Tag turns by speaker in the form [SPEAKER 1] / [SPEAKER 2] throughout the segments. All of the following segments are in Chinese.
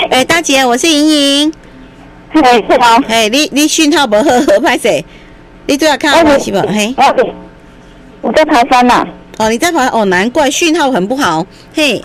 [SPEAKER 1] 大姐，我是莹莹。
[SPEAKER 2] 嘿，是好。
[SPEAKER 1] 你讯号不好，歹势。你最好看我是不？
[SPEAKER 2] 我在爬山呐。
[SPEAKER 1] 哦，你在爬哦，难怪讯号很不好。对。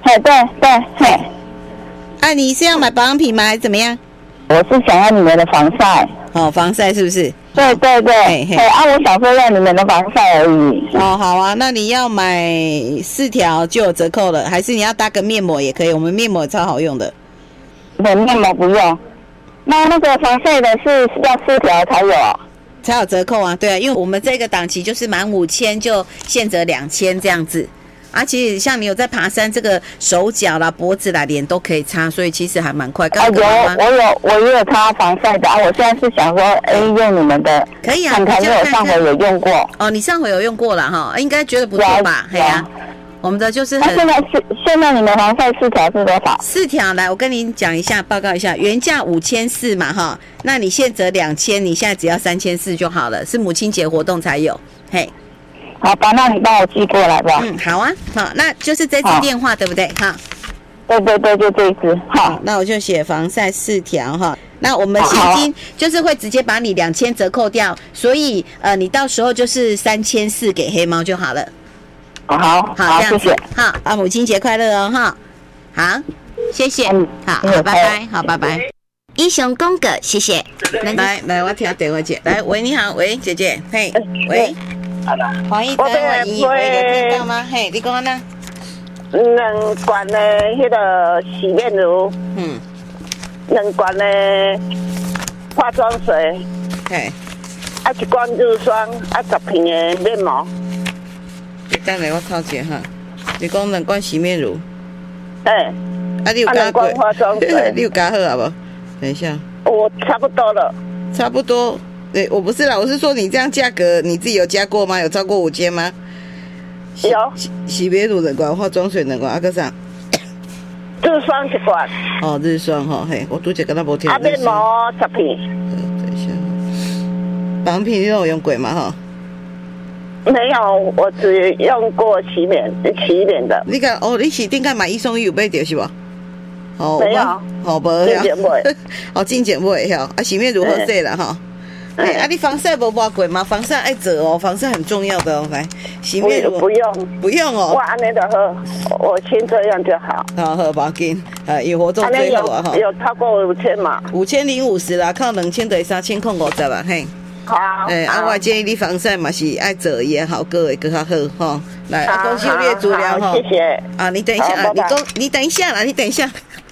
[SPEAKER 1] 你是要买保养品吗？还是怎么样？
[SPEAKER 2] 我是想要你们的防晒。
[SPEAKER 1] 哦，防晒是不是？
[SPEAKER 2] 对。我想说要你们的防晒而已。
[SPEAKER 1] 哦，好啊，那你要买4条就有折扣了，还是你要搭个面膜也可以？我们面膜超好用的。
[SPEAKER 2] 面膜不用。那个防晒的是要4条才有
[SPEAKER 1] 折扣啊？对啊，因为我们这个档期就是满5000就现折2000这样子。其实像你有在爬山，这个手脚啦、脖子啦、脸都可以擦，所以其实还蛮快。
[SPEAKER 2] 我也有擦防晒的我现在是想说，用你们的
[SPEAKER 1] 可以啊，
[SPEAKER 2] 看看，因为我上回有用过。
[SPEAKER 1] 哦，你上回有用过了哈，应该觉得不错吧？我们的就是很。
[SPEAKER 2] 现在你们防晒4条是多少
[SPEAKER 1] ？4条来，我跟您讲一下，报告一下，原价5400嘛哈，那你现折2000，你现在只要3400就好了，是母亲节活动才有，
[SPEAKER 2] 好吧，那你帮我寄过来吧。
[SPEAKER 1] 好啊，好，那就是这支电话对不对？哈，
[SPEAKER 2] 对，就这一支。好，
[SPEAKER 1] 那我就写防晒4条哈。那我们现金就是会直接把你2000折扣掉，所以你到时候就是3400给黑猫就好了。
[SPEAKER 2] 好，
[SPEAKER 1] 这样子，
[SPEAKER 2] 谢谢。
[SPEAKER 1] 好，母亲节快乐哦哈。好，谢谢。好，拜拜。好，拜拜。英雄公哥，谢谢。来，我听电话接。来，喂，你好，喂，姐姐，喂。黄奕丹，我莹莹，有听到吗？你讲呢
[SPEAKER 2] ？2罐的迄个洗面乳，2罐的化妆水，1罐日霜，10瓶的面膜。
[SPEAKER 1] 等下我抄一下哈，你讲2罐洗面乳，
[SPEAKER 2] 你有加过？2罐化妆水，
[SPEAKER 1] 你有加好啊不？等一下，
[SPEAKER 2] 我差不多了。
[SPEAKER 1] 差不多。我不是啦，我是说你这样价格你自己有加过吗？有超过5000吗？
[SPEAKER 2] 有。
[SPEAKER 1] 洗面乳2罐，化妆水2罐，个啥？
[SPEAKER 2] 日霜1罐。
[SPEAKER 1] 哦，日霜我拄则跟他无听。
[SPEAKER 2] 面膜10片。
[SPEAKER 1] 等一下，保养品你都有用过吗？
[SPEAKER 2] 没有，我只用过洗脸的。
[SPEAKER 1] 你看你是顶下买1送1有买到是吧？
[SPEAKER 2] 没有。
[SPEAKER 1] 无
[SPEAKER 2] 进前买。
[SPEAKER 1] 进前买洗面乳好势啦你防晒不挖贵吗？防晒爱折防晒很重要的来，洗面乳不用
[SPEAKER 2] 我安尼就好，我先这样就好。
[SPEAKER 1] 好，不要紧，有活动最后
[SPEAKER 2] 有超过5000嘛
[SPEAKER 1] ？5050啦，靠2000就3050啦，
[SPEAKER 2] 好。
[SPEAKER 1] 我建议你防晒嘛是爱折也好，各位更较好来，恭喜你的资料
[SPEAKER 2] 谢谢。
[SPEAKER 1] 你等一下，你等一下啦，你等一下。